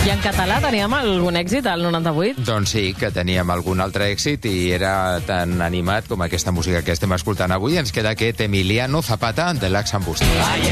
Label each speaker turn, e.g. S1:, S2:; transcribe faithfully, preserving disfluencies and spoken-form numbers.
S1: I en català teníem algun èxit al noranta-vuit?
S2: Doncs sí, que teníem algun altre èxit i era tan animat com aquesta música que estem escoltant avui. Ens queda aquest Emiliano Zapata de l'Ax Ambustia.